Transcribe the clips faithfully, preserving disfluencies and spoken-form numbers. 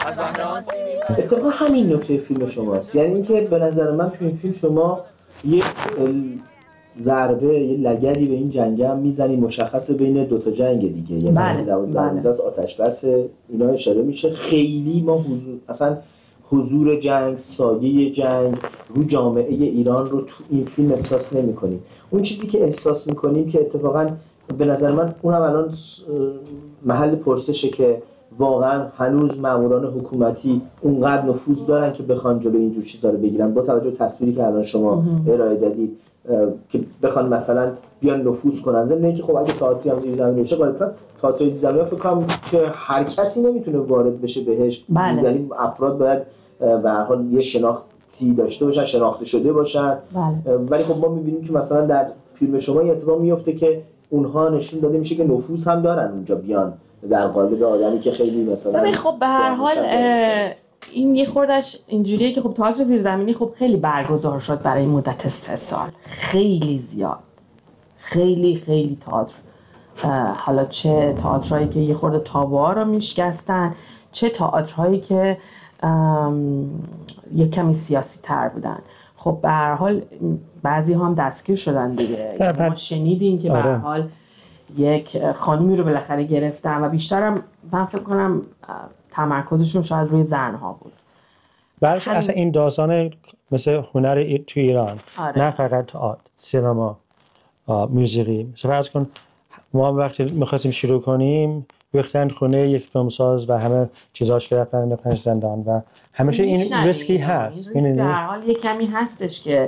اتفاقا همین نکته فیلم شماست، یعنی اینکه به نظر من تو این فیلم شما یک ضربه یه لگدی به این جنگ هم میزنی مشخصه بین دوتا جنگ دیگه، یعنی بله. دوازده بله. از آتش بس اینا اشاره میشه. خیلی ما حضور اصلا حضور جنگ، سایه جنگ رو جامعه ایران رو تو این فیلم احساس نمی کنیم. اون چیزی که احساس میکنیم که اتفاقا به نظر من اونم الان محل پرسشه که واقعا هنوز ماموران حکومتی اونقدر نفوذ دارن که بخوان جلوی اینجور چیزا رو بگیرن، با توجه به تصویری که الان شما ارائه دادید که بخوان مثلا بیان نفوذ کنن. ضمن اینکه خب اگه تئاتری هم زیر زمین بشه، غالبا تئاتر زیر زمین فکر کنم که هر کسی نمیتونه وارد بشه بهش، یعنی افراد باید به هر حال یه شناختی داشته باشن، شناخته شده باشن. بله. ولی خب ما میبینیم که مثلا در فیلم شما این اتفاق میفته که اونها نشون داده میشه که نفوذ هم دارن اونجا بیان در قالب آدمی که خیلی مثلا خب به هر حال این یه خوردش اینجوریه که خب تئاتر زیرزمینی خب خیلی برگزار شد برای مدت سه سال، خیلی زیاد، خیلی خیلی تئاتر، حالا چه تئاترایی که یه خورده تابوها رو میشکستن، چه تئاترهایی که یه کمی سیاسی تر بودن. خب به هر حال بعضی هم دستگیر شدن دیگه. ما شنیدیم که به هر حال یک خانومی رو بالاخره گرفتن و بیشترم من فکر کنم تمرکزشون شاید روی زنها بود. برش هم... اصلا این داستان مثل هنر تو ایران، آره. نه فقط تئاتر، سینما، موسیقی. مثلا فرض کن ما وقتی می‌خواستیم شروع کنیم ریختن خونه یک فیلمساز و همه چیزاش گرفتن انداختن زندان و همیشه این ریسکی هست. این ریسک در حال یک کمی هستش که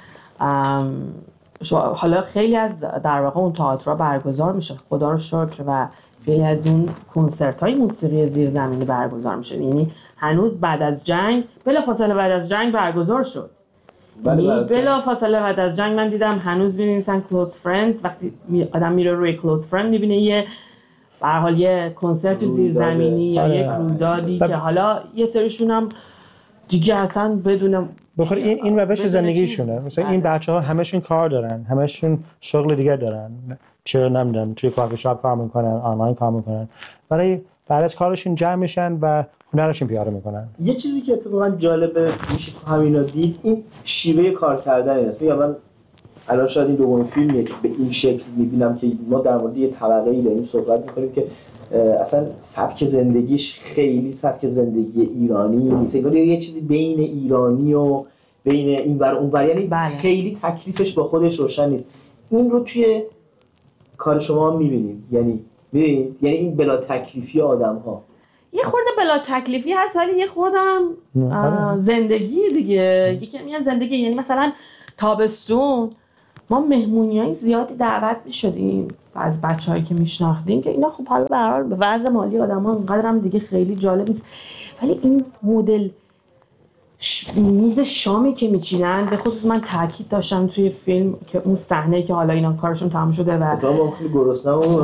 حالا خیلی از در واقع اون تئاترها برگزار میشه، خدا رو شکر، و خیلی از اون کنسرت‌های موسیقی زیرزمینی برگزار میشه. یعنی هنوز بعد از جنگ، بلافاصله بعد از جنگ برگزار شد. بله بلافاصله بعد از جنگ من دیدم هنوز می‌نویسن کلوز فرند. وقتی آدم میره روی کلوز فرند می‌بینه یه به هر حال یه کنسرت زیرزمینی یا یک رویدادی که حالا یه سریشون هم دیگه اصلا بدون بخور این این روش زندگیشونه. مثلا این بچه‌ها همشون کار دارن، همشون شغل دیگه دارن، چه نمیدونم توی کافی شاپ کار میکنن، آنلاین کار میکنن، برای بعد از کارشون جمع میشن و هنرشون پیاده میکنن. یه چیزی که اتفاقا جالبه میشه همینا دید، این شیوه کار کردن است. میگم من الان شاید این دومین فیلمیه که به این شکل میبینم که ما در مورد یه طبقه‌ای داریم صحبت میکنیم که اصلا سبک زندگیش خیلی سبک زندگی ایرانی نیست، انگار یه چیزی بین ایرانی و بین این ور اون ور، یعنی بله. خیلی تکلیفش با خودش روشن نیست. این رو توی کار شما هم میبینیم، یعنی میبینید یعنی این بلا تکلیفی آدم‌ها یه خورده بلا تکلیفی هست، ولی یه خوردم زندگی دیگه. یکی میگن زندگی یعنی مثلا تابستون ما مهمونیای زیادی دعوت می‌شدیم از بچه‌هایی که میشناختیم که اینا خب حالا به هر حال به وضع مالی آدم‌ها اونقدر هم دیگه خیلی جالب نیست، ولی این مدل ش... میز شامی که میچینن، به خصوص من تاکید داشتم توی فیلم که اون صحنه که حالا اینا کارشون تموم شده و ما خیلی گرسنه‌ام.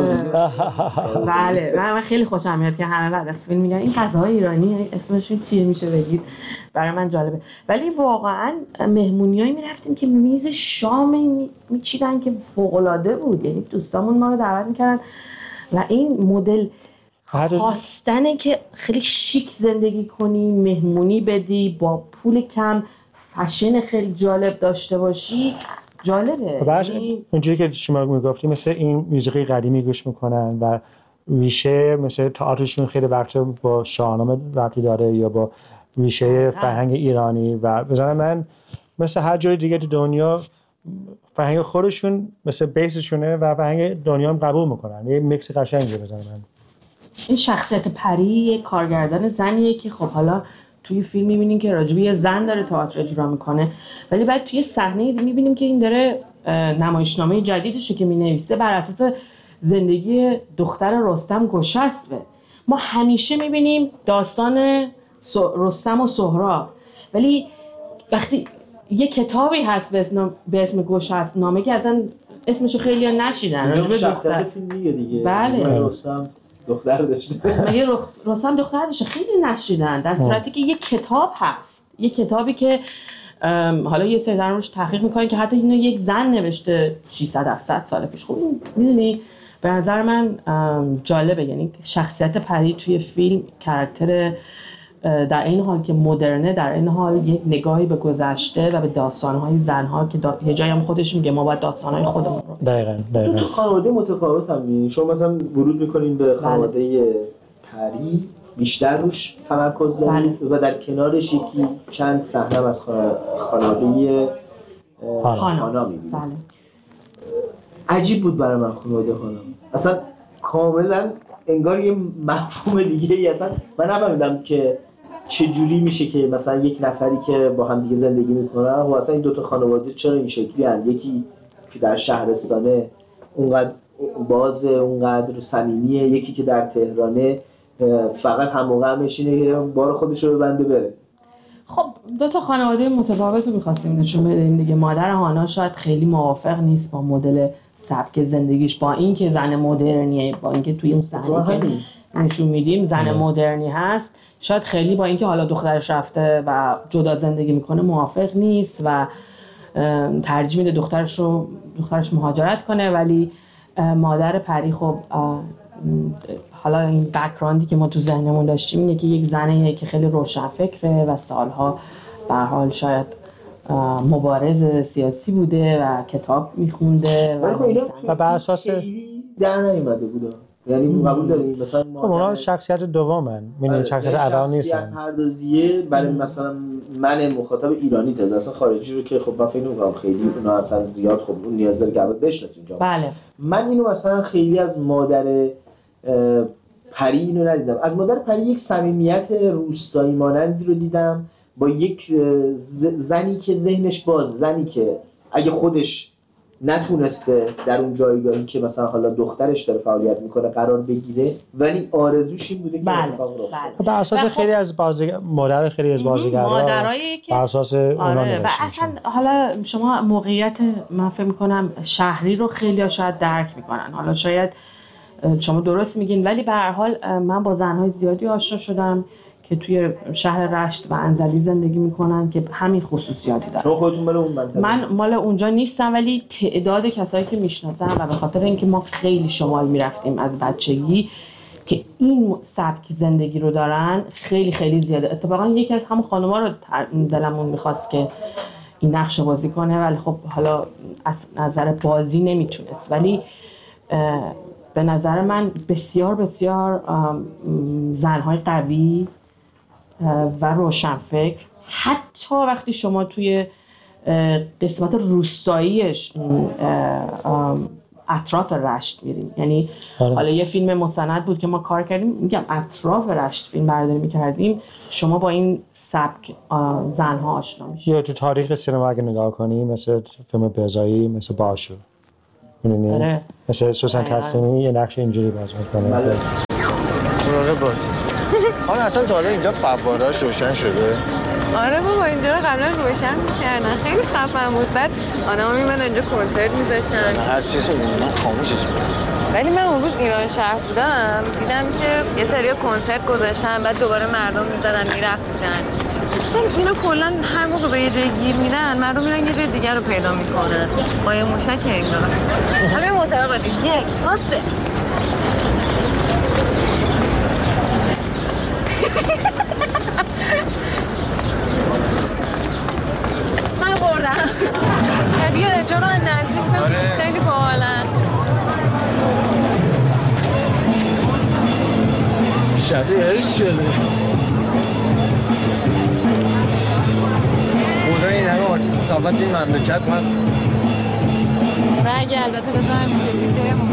بله من خیلی خوشم میاد که همه بعد از فیلم میگن این غذاهای ایرانی اسمش چیه میشه بگید، برای من جالبه. ولی واقعا مهمونیایی میرفتیم که میز شام میچیدن که فوق‌العاده بود، یعنی دوستامون ما رو دعوت میکردن و این مدل خواستنه که خیلی شیک زندگی کنی، مهمونی بدی، با پول کم فشن خیلی جالب داشته باشی، جالبه. باشه اونجوری که شما میگفتی مثل این موسیقی قدیمی گوش میکنن و ریشه مثل تئاترشون خیلی وقتا با شاهنامه ربطی داره یا با ریشه فرهنگ ایرانی و مثلا من مثل هر جای دیگه تو دنیا فرهنگ خودشون مثل بیسشونه و فرهنگ دنیا هم قبول میکنن. یه میکس قشنگه بزنم. من این شخصیت پری یک کارگردان زنیه که خب حالا توی فیلم می‌بینیم که راجبی یه زن داره تئاتر اجرا میکنه، ولی بعد توی صحنه می‌بینیم که این داره نمایشنامه جدیدشه که می‌نویسه بر اساس زندگی دختر رستم گشسبه. ما همیشه می‌بینیم داستان رستم و سهراب، ولی وقتی یه کتابی هست به اسم به اسم گشسبنامه که اصلا اسمشو خیلی‌ها نشیدن، راجب شخصیت فیلم دیگه دیگه. بله. رستم دختر داشته. مگه رستم دختر داشته؟ خیلی نشیدن، در صورتی که یک کتاب هست، یک کتابی که حالا یه سری در روش تحقیق میکنن که حتی اینو یک زن نوشته ششصد هفتصد سال پیش. خب میدونی به نظر من جالبه، یعنی شخصیت پری توی فیلم کاراکتر در این حال که مدرنه، در این حال یک نگاهی به گذشته و به داستان‌های زن‌ها که دا... یه جایی هم خودش میگه ما باید داستان‌های خودمون رو دقیقاً دقیقاً خانواده متفاوت هم شما مثلا ورود می‌کنین به خانواده پری بیشتر روش تمرکز دارید و در کنارش یکی چند صحنه از خانواده هانا می‌بینید. بله. عجیب بود برای من خانواده هانا. اصلا کاملا انگار یه مفهوم دیگه ای اصلا من نفهمیدم که چجوری میشه که مثلا یک نفری که با هم دیگه زندگی میکنن و اصلا این دوتا خانواده چرا این شکلی هست، یکی که در شهرستانه اونقدر بازه اونقدر صمیمیه، یکی که در تهرانه فقط هم موقع هم میشینه که بار خودش رو ببنده بره. خب دو تا خانواده متفاوت رو می‌خواستیم نشون بدیم دیگه. مادر هانا شاید خیلی موافق نیست با مدل سبک زندگیش، با اینکه زن مدرنیه، با اینکه توی اون صحنه که نشون میدیم زن مدرنی هست، شاید خیلی با اینکه حالا دخترش رفته و جدا زندگی میکنه موافق نیست و ترجیح میده دخترش رو دخترش مهاجرت کنه. ولی مادر پری خب حالا این بک‌گراندی که ما تو ذهنمون داشتیم اینه که یک زنیه که خیلی روشنفکره و سالها به هر حال شاید مبارز سیاسی بوده و کتاب میخونده و, و بر اساس در نیامده بوده. یعنی قبول داریم مثلا خب اونا شخصیت دومن، می‌بینید شخصیت ادا نیستن. شخصیت پردازیه برای مثلا من مخاطب ایرانی تازه اصلا خارجی رو که خب من فکر نمی‌کنم خیلی اونا اصلا زیاد خب اون نیاز داره که اول بشناسه اینجا. بله. من اینو مثلا خیلی از مادر پری اینو ندیدم. از مادر پری یک صمیمیت روستایی مانندی رو دیدم با یک زنی که ذهنش باز، زنی که اگه خودش نتونسته در اون جایگاهی که مثلا حالا دخترش داره فعالیت میکنه قرار بگیره، ولی آرزوش این بوده که بله. اتفاق رو بله. بر اساس خیلی از بازیگر مادر خیلی از بازیگرا مادرایی که بر اساس اونا آره. و اصلا حالا شما موقعیت من فکر میکنم شهری رو خیلی شاید درک میکنن، حالا شاید شما درست میگین، ولی به هر حال من با زنهای زیادی آشنا شدم که توی شهر رشت و انزلی زندگی میکنن که همین خصوصیاتی دارن. شما خودتون مال اون منطقه؟ من مال اونجا نیستم، ولی تعداد کسایی که میشناسم و به خاطر اینکه ما خیلی شمال میرفتیم از بچگی که این سبک زندگی رو دارن خیلی خیلی زیاده. اتفاقا یکی از همون خانوما رو دلمون میخواست که این نقش بازی کنه، ولی خب حالا از نظر بازی نمیتونست. ولی به نظر من بسیار بسیار زنهای قوی و روشنفکر، حتی وقتی شما توی قسمت روستاییش اطراف رشت میریم، یعنی آره. حالا یه فیلم مستند بود که ما کار کردیم، میگم اطراف رشت فیلم برداری میکردیم، شما با این سبک زنها آشنا میشید. یا تو تاریخ سینما اگه نگاه کنی مثل فیلم بهزایی، مثل باشو، می‌بینی آره. مثل سوسن تسلیمی یه نقش اینجوری بازی می‌کنه. مراقب باش. حالا اصلا تا حالا اینجا فواره‌اش روشن شده؟ آره بابا اینجا رو قبلا روشن می‌کردن، خیلی خفن بود. بعد آدم‌ها می‌اومدن اینجا کنسرت می‌ذاشتن. هر چیزی رو من خاموشش می‌کردم. ولی من اون روز ایران شهر بودم دیدم که یه سری کنسرت گذاشتن، بعد دوباره مردم می‌زدن می‌رقصیدن. اینا کلا هر موقع به یه جای گیر میدن مردم میرن یه جای دیگر رو پیدا میکنن. با یه موشک انگار. همین مسابقه بدید. یک، دو، سه. من بردم. بیا اینجا رو نزدیک ببینید، خیلی باحالن. شبیه عشق شده. خدا این همه آرتیست ثابت این مملکت هست. رنگ البته بذارم میگه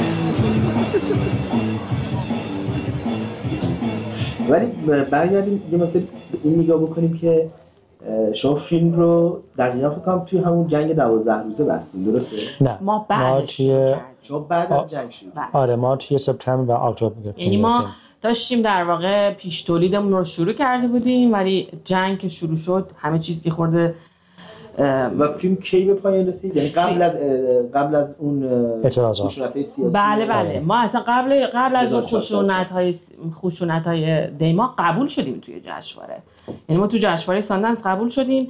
ولی برگردیم یه مقدار این نگاه بکنیم که شما فیلم رو دقیقا فکر کنم توی همون جنگ دوازده روزه بستیم، درسته؟ نه ما بعدش توی... شما بعد از جنگ شروع. آره ما توی سپتامبر و اکتبر گرفتیم. یعنی ما داشتیم در واقع پیش تولیدمون رو شروع کرده بودیم، ولی جنگ که شروع شد همه چیز یه خورده و فیلم کی به پایان رسید؟ یعنی قبل از قبل از اون خشونت‌های سیاسی. بله بله ما اصلا قبل قبل از اون خشونت‌های خشونت‌های دیما قبول شدیم توی جشنواره. یعنی ما تو جشنواره ساندنس قبول شدیم،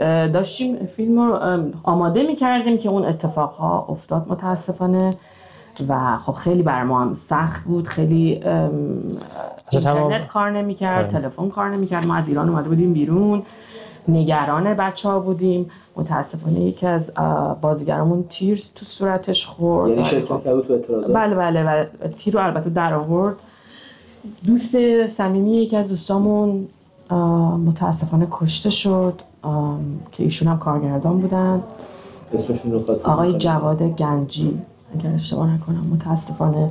داشتیم فیلم رو آماده می‌کردیم که اون اتفاقها افتاد متاسفانه و خب خیلی بر ما هم سخت بود، خیلی اینترنت کار نمی‌کرد، تلفن کار نمی‌کرد. ما از ایران اومده بودیم بیرون، نگران بچه‌ها بودیم. متاسفانه یکی از بازیگرامون تیر تو صورتش خورد. یعنی شرکت کرد تو اعتراضات؟ بله بله و تیر رو البته در آورد. دوست صمیمی یکی از دوستامون متاسفانه کشته شد که ایشون هم کارگردان بودن. اسمشون رو خاطر آقای جواد گنجی اگر اشتباه نکنم. متاسفانه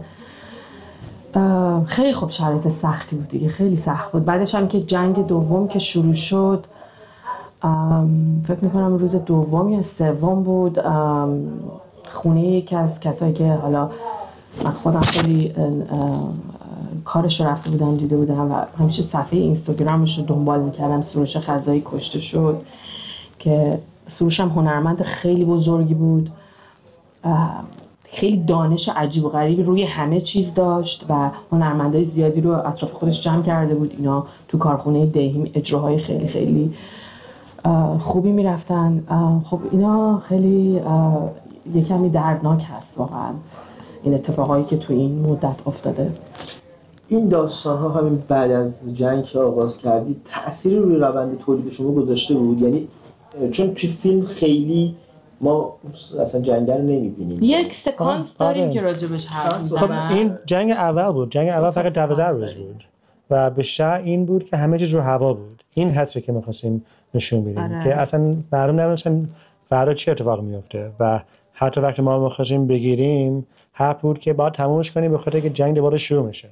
خیلی خوب شرایط سختی بود دیگه، خیلی سخت بود. بعدش هم که جنگ دوم که شروع شد، فکر میکنم روز دوم یا سوم بود، خونه یکی از کسایی که حالا من خودم خیلی کارش رو رفته بودم دیده بودم و همیشه صفحه اینستاگرامش رو دنبال میکردم، سروش خزایی کشته شد که سروش هم هنرمند خیلی بزرگی بود، خیلی دانش عجیب و غریبی روی همه چیز داشت و هنرمندای زیادی رو اطراف خودش جمع کرده بود. اینا تو کارخونه دیهیم اجراهای خیلی خیلی خوبی میرفتن. خب اینا خیلی یکمی دردناک هست واقعا این اتفاقایی که تو این مدت افتاده. این داستان ها همین بعد از جنگ که آغاز کردید تأثیری روی روند تولید شما گذاشته بود؟ یعنی چون توی فیلم خیلی ما اصلا جنگ رو نمی‌بینیم. یک سکانس داریم که راجبش حرف می‌زنن. خب این جنگ اول بود. جنگ اول فقط دوازده روز بود و بیشتر این بود که همه چیز رو هوا بود. این حسی که می‌خواستیم نشون بدیم آره. که اصلا مردم نمی‌دونن فردا چه اتفاقی میفته و حتی وقتی ما می‌خواستیم بگیریم حرف بود که باید تمومش کنیم به خاطر که جنگ دوباره شروع میشه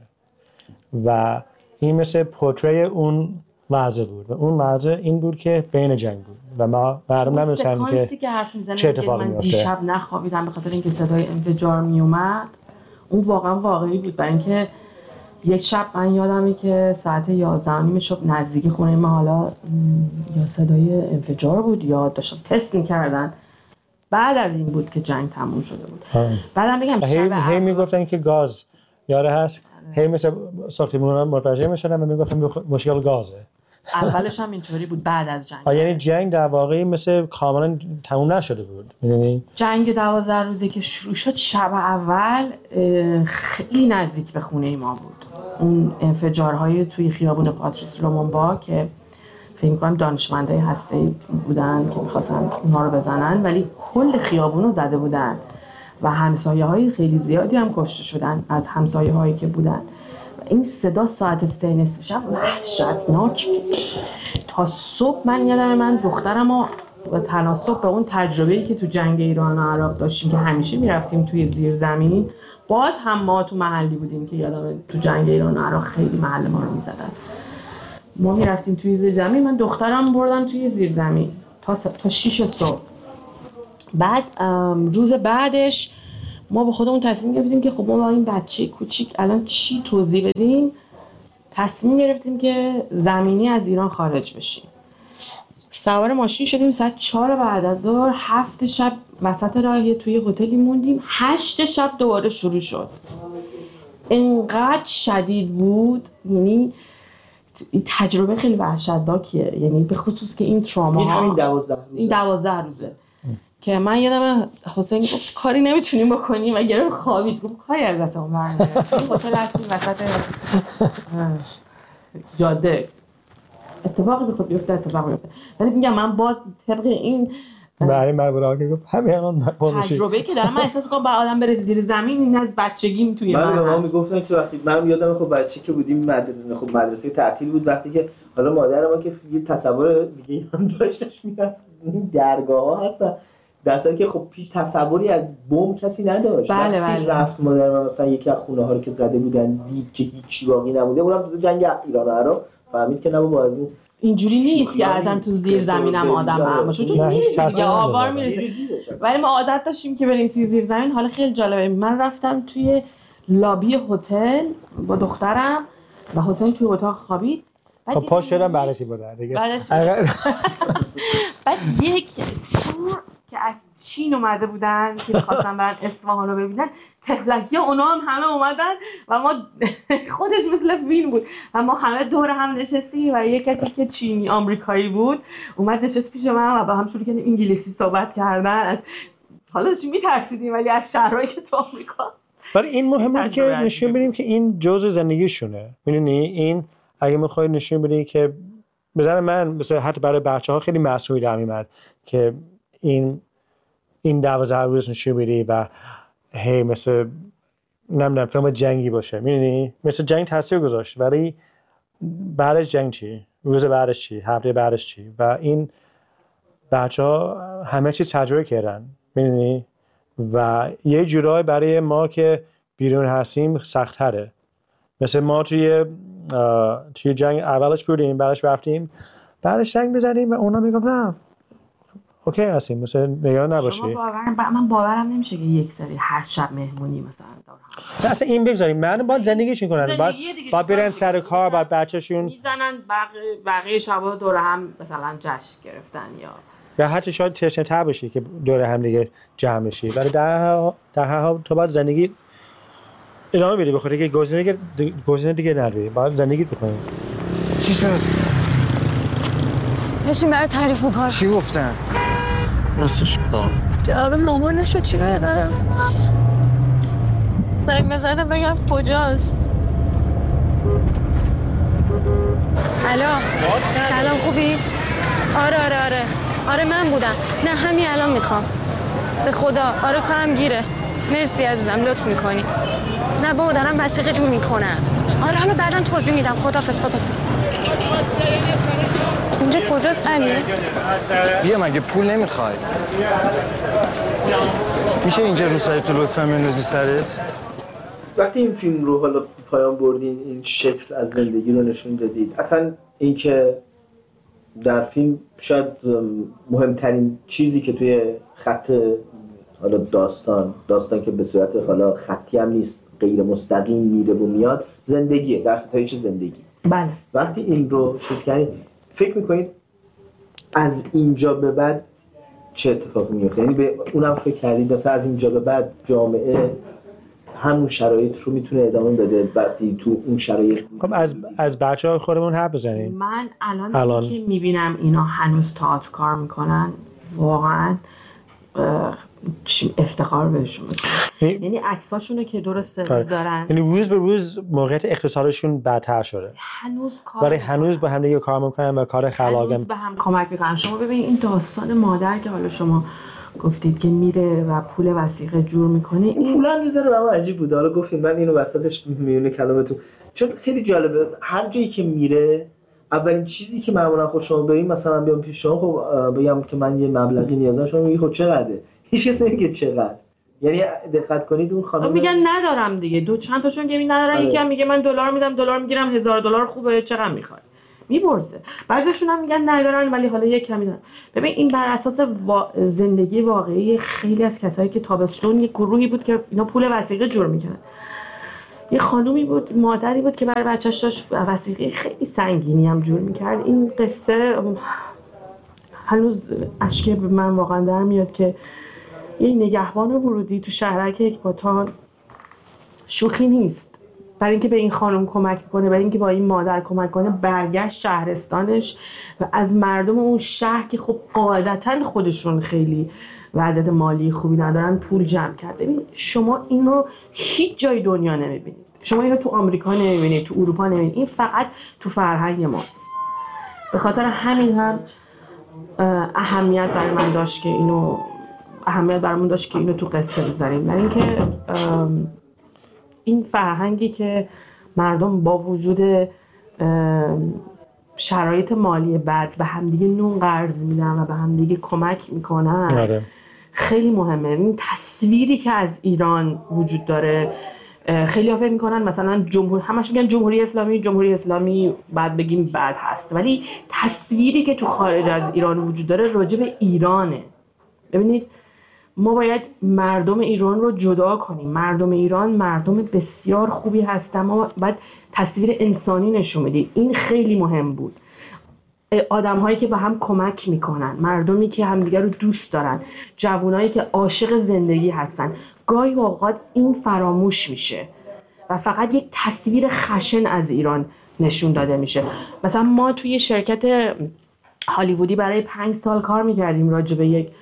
و این مثل پورتری اون وضع بود و اون وضع این بود که بین جنگ بود و ما مردم نمی‌دونن که که حرف می‌زنه چه اتفاقی میفته. من دیشب نخوابیدم به خاطر اینکه صدای انفجار میومد. اون واقعا واقعی بود، برای اینکه یک شب من یادمه که ساعت یازده و نیم شب نزدیکی خونه ما حالا یا صدای انفجار بود یا داشتن تست می‌کردن. بعد از این بود که جنگ تموم شده بود. بعدم بگم هی هی میگفتن که گاز یاره هست، هی مثل ساختمون متوجه میشدن و میگفتن مشکل گازه. اولش هم اینطوری بود بعد از جنگ. یعنی جنگ در واقع مثل کاملا تموم نشده بود. می‌دونی؟ جنگ دوازده روزه که شروع شد شب اول خیلی نزدیک به خونه ما بود. اون انفجارهای توی خیابون پاتریس لومونبا که فکر می‌کنم دانشمندای هسته‌ای بودن که می‌خواستن اونها رو بزنن ولی کل خیابون رو زده بودن و همسایه‌های خیلی زیادی هم کشته شدن از همسایه‌هایی که بودن. این صدا ساعت سه نصف شب وحشتناک تا صبح. من یادم من دخترم و تناسب به اون تجربه‌ای که تو جنگ ایران و عراق داشتیم که همیشه میرفتیم توی زیر زمین، باز هم ما تو محلی بودیم که یادم تو جنگ ایران و عراق خیلی محل ما رو میزدن. ما میرفتیم توی زیر زمین، من دخترم بردم توی زیر زمین تا تا شیش صبح. بعد روز بعدش ما به خودمون تصمیم گرفتیم که خب ما با این بچه کوچیک الان چی توضیح بدیم. تصمیم گرفتیم که زمینی از ایران خارج بشیم. سوار ماشین شدیم ساعت چهار بعد از ظهر، هفت شب وسط راه توی هتلی موندیم، هشت شب دوباره شروع شد. انقدر شدید بود، یعنی تجربه خیلی وحشتناکیه، یعنی به خصوص که این تراما این همین دوازده روزه این دوازده روزه که من یادم حسین گفت کاری نمیتونیم بکنیم و گرم خوابید. گفت کاری از دستمون برنمیاد، هتل هستیم وسط جاده، اتفاقی بخواد بیفته اتفاق بیفته. ولی میگم من باز طبق این برای مبرا که گفت همین الان تجربه‌ای که دارم من احساس می‌کنم با آدم بره زیر زمین این از بچگیم توی من من به ما میگفتن که وقتی من یادم خب بچه که بودیم مدرسه خب مدرسه تعطیل بود، وقتی که حالا مادر ما که یه تصور دیگه هم داشتش میرفت این درگاه‌ها هستن در صورتی که خب پیش تصوری از بمب کسی نداشت. بله وقتی بله. رفت مادر من مثلا یکی از خونه‌ها رو که زده بودن دید که هیچ باقی نمونده، اونم تو جنگ ایران و عراق فهمید که نه بابا از این اینجوری نیست که ازن تو زیر زمینم آدم برم باشه، چون می‌ریزه دیگه آوار می‌ریزه. ولی ما عادت داشتیم که بریم توی زیر زمین. حالا خیلی جالبه، من رفتم توی لابی هتل با دخترم و حسین توی اتاق خوابید. خب پاش شدم بررسی بوده دیگه. بعد یک تور که از چین اومده بودن که می‌خواستن برن اصفهان رو ببینن، تفلکی اونا هم همه اومدن و ما خودش مثل فیلم بود و ما همه دور هم نشستیم و یک کسی که چینی آمریکایی بود اومد نشست پیش من و با هم شروع کردیم انگلیسی صحبت کردن. از حالا چی میترسیدیم ولی از شهرهایی که تو آمریکا ولی این مهمه که نشون بدیم که این جزء زندگیشونه. میدونی این اگه میخوای نشون بدی که به نظر من مثلا حتی برای بچه‌ها خیلی مسئولی در میاد که این این دوازده روز نشون بدی و هی مثلا نمیدونم فیلم جنگی باشه. میدونی مثلا جنگ تاثیر گذاشت ولی بعدش جنگ چی؟ روز بعدش چی؟ هفته بعدش چی؟ و این بچه‌ها همه چی تجربه کردن. میدونی و یه جورایی برای ما که بیرون هستیم سخت‌تره. مثل ما توی توی جنگ اولش بودیم بعدش رفتیم بعدش جنگ بزنیم و اونا میگم نه اوکی هستیم مثلا نگران نباشی. شما باورم با من باورم نمیشه که یک سری هر شب مهمونی مثلا دارن. اصلا این بگذاریم من باید زندگیشون کنن بعد بعد برن سر کار بعد بچه‌شون میزنن بقیه بقیه شبا دور هم مثلا جشن گرفتن یا یا حتی شاید تشنه‌تر باشی که دور هم دیگه جمع بشی ولی در در هر حال تو باید زندگی ادامه بدی بخاطر که گزینه دیگه گزینه دیگه نداری باید زندگی بکنی. چی شد؟ بشین برای تعریف و کار. چی گفتن؟ راستش بگم جواب مامان نشد چی بدم زنگ بزنم بگم کجاست. الو سلام خوبی؟ آره آره آره آره من بودم نه همین الان میخوام به خدا آره کارم گیره مرسی عزیزم لطف میکنی. نه بابا دارم وثیقه جور میکنم. آره حالا بعداً توضیح میدم. خداحافظ خداحافظ. اینجا کجاست علی؟ بیا مگه پول نمیخوای؟ میشه اینجا رو سرت لطفا بندازی سرت؟ وقتی این فیلم رو حالا پایان بردین این شکل از زندگی رو نشون دادید اصلا اینکه در فیلم شاید مهمترین چیزی که توی خط حالا داستان داستان که به صورت حالا خطی هم نیست غیر مستقیم میره و میاد زندگیه در ستایش زندگی. بله وقتی این رو چیز کنید فکر میکنید از اینجا به بعد چه اتفاقی میفته؟ یعنی به اونم فکر کردید مثلا از اینجا به بعد جامعه همون شرایط رو میتونه ادامه بده وقتی تو اون شرایط خب از از بچه‌ها خودمون حرف بزنیم. من الان, الان که میبینم اینا هنوز تئاتر کار میکنن واقعا افتخار بهشون میکنم. یعنی عکساشونو که درست میذارن یعنی روز به روز موقعیت اقتصادشون بدتر شده هنوز کار ولی هنوز با هم دیگه کار میکنن و کار خلاقانه هنوز به هم کمک میکنن. شما ببینید این داستان مادر که حالا شما گفتید که میره و پول وثیقه جور میکنه این پول هم میذاره برام عجیب بود. حالا گفتیم من اینو وسطش میونه کلامتون چون خیلی جالبه هر جایی که میره اولین چیزی که معمولا خود شما ببین مثلا بیام پیش شما خب بگم که من یه مبلغی نیازم شما میگی خب چقدره هیچ کس نمیگه چقدر. یعنی دقت کنید اون خانم میگن ندارم دیگه دو چند تاشون که ندارن یکی هم میگه من دلار میدم دلار میگیرم هزار دلار خوبه چقدر میخوای میپرسه. بعضیشون هم میگن ندارن ولی حالا یک کمی دارن. ببین این بر اساس وا... زندگی واقعی خیلی از کسایی که تابستون یک گروهی بود که اینا پول وثیقه جور میکنن. یه خانومی بود مادری بود که برای بچه‌اش داشت وثیقه خیلی سنگینی هم جور میکرد. این قصه هنوز اشک به من واقعا در میاد که یه نگهبان ورودی تو شهرک اکباتان شوخی نیست برای اینکه به این خانم کمک کنه برای اینکه با این مادر کمک کنه برگشت شهرستانش و از مردم اون شهر که خب قاعدتاً خودشون خیلی وضعیت مالی خوبی ندارن پول جمع کرد. ببین شما این رو هیچ جای دنیا نمیبینید. شما اینو تو آمریکا نمیبینید تو اروپا نمیبینید. این فقط تو فرهنگ ماست. به خاطر همین هم اهمیت برای من داشت که اینو اهمیت برامون داشت که اینو تو قصه بذاریم. برای اینکه این فرهنگی که مردم با وجود شرایط مالی بد به همدیگه نون قرض میدن و به همدیگه کمک میکنن آره. خیلی مهمه. این تصویری که از ایران وجود داره خیلی ها فکر میکنن مثلا جمهور همش میگن جمهوری اسلامی جمهوری اسلامی بعد بگیم بد هست ولی تصویری که تو خارج از ایران وجود داره راجع به ایرانه. ببینید ما باید مردم ایران رو جدا کنیم. مردم ایران مردم بسیار خوبی هستن. ما باید تصویر انسانی نشون بدیم. این خیلی مهم بود. آدم هایی که به هم کمک میکنن، مردمی که همدیگر رو دوست دارن، جوانایی که عاشق زندگی هستن. گاهی اوقات این فراموش میشه و فقط یک تصویر خشن از ایران نشون داده میشه. مثلا ما توی شرکت هالیوودی برای پنج سال کار میکردیم راجع به یک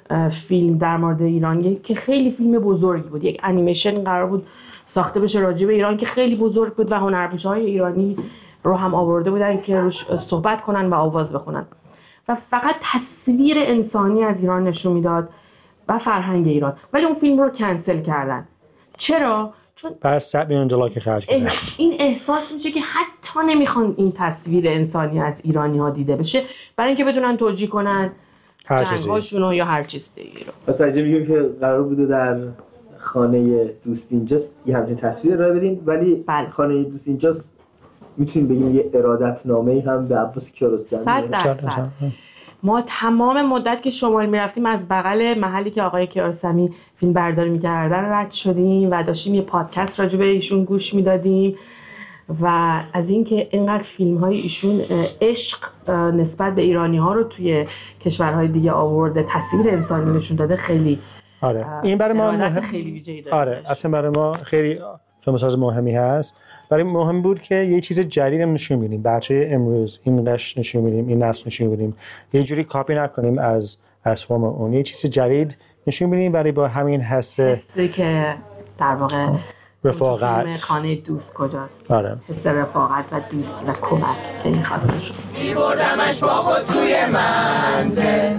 فیلم در مورد ایران که خیلی فیلم بزرگی بود، یک انیمیشن قرار بود ساخته بشه راجع به ایران که خیلی بزرگ بود و هنرپیشه‌های ایرانی رو هم آورده بودن که روش صحبت کنن و آواز بخونن و فقط تصویر انسانی از ایران نشون میداد و فرهنگ ایران، ولی اون فیلم رو کنسل کردن. چرا؟ چون پس صد میلیون دلار که خرج کردن. این احساس میشه که حتی نمیخوان این تصویر انسانی از ایرانی ها دیده بشه برای اینکه بدونن توجیه کنن جنگ‌هاشون یا هر چیز دیگه رو. پس اگه میگیم که قرار بوده در خانه دوست اینجاست یه همچین تصویر ارائه بدین، ولی بله. خانه دوست اینجاست میتونیم بگیم یه ارادت نامه‌ای هم به عباس کیارستمی. صد درصد. ما تمام مدت که شمال میرفتیم از بغل محلی که آقای کیارستمی فیلم برداری میکردن رد شدیم و داشتیم یه پادکست راجع به ایشون گوش میدادیم و از اینکه اینقدر فیلم های ایشون عشق نسبت به ایرانی ها رو توی کشورهای دیگه آورده، تصویر انسانی نشون داده، خیلی آره این برای ما مهم... خیلی ویژه‌ای داره. آره اصلا برای ما خیلی فیلمساز مهمی هست. برای مهم بود که یه چیز جدید نشون بدیم، بچه امروز این قش نشون بدیم، این نسل نشون بدیم، یه جوری کاپی نکنیم از از فرم اون، یه چیز جدید نشون بدیم برای با همین حس حسی که در واقع رفاقت خانه دوست کجاست. آره حس رفاقت و دوست و کمک که می‌خواست نشون می‌بردمش با خود سوی منزل،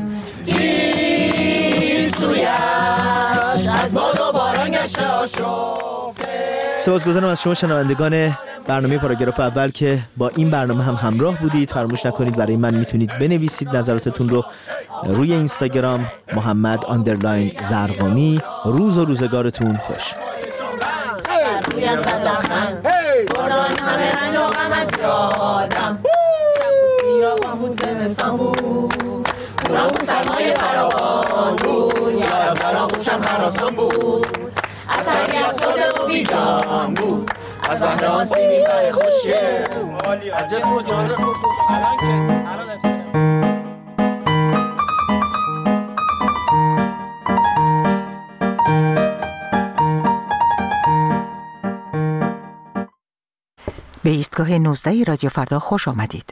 این سویش از باد و باران گشته آشفته. سپاسگزارم از شما شنوندگان برنامه پاراگراف اول که با این برنامه هم همراه بودید. فراموش نکنید برای من میتونید بنویسید نظراتتون رو روی اینستاگرام محمد آندرلاین زرقامی. روز و روزگارتون خوش. رویم زدم بردان همه رنج و غم از یادم، یادم بود زمستان بود، اونم بود سرمایه فراوان بود، یارم در آغوشم هراسان بود، از سنگی افسرده و بیجان بود، از بحر آن سیمی بر خوشه، از جسم و جان خود الان که الان افسرده. به ایستگاه نوزده رادیو فردا خوش آمدید.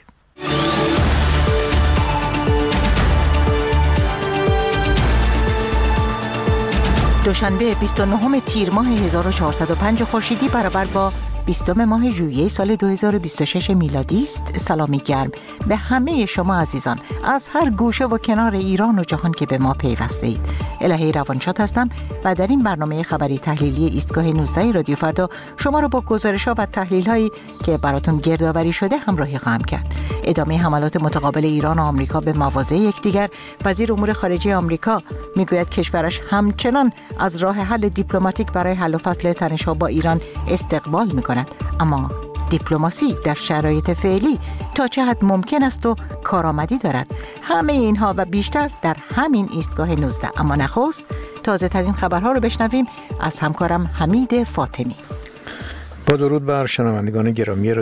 دوشنبه بیست و نهم تیر ماه هزار و چهارصد و پنج خورشیدی برابر با بیستم ماه ژوئیه سال دو هزار و بیست و شش میلادی است. سلامی گرم به همه شما عزیزان از هر گوشه و کنار ایران و جهان که به ما پیوسته اید. الهی روانشاد هستم و در این برنامه خبری تحلیلی ایستگاه نوزده رادیو فردا شما را با گزارش‌ها و تحلیل‌هایی که براتون گردآوری شده همراهی خواهم کرد. ادامه حملات متقابل ایران و آمریکا به مواضع یکدیگر. وزیر امور خارجه آمریکا میگوید کشورش همچنان از راه حل دیپلماتیک برای حل و فصل تنش‌ها با ایران استقبال می‌کند. اما دیپلماسی در شرایط فعلی تا چه حد ممکن است و کارآمدی دارد؟ همه اینها و بیشتر در همین ایستگاه نوزده. اما نخست تازه ترین خبرها رو بشنویم از همکارم حمید فاطمی. با درود بر شنوندگان گرامی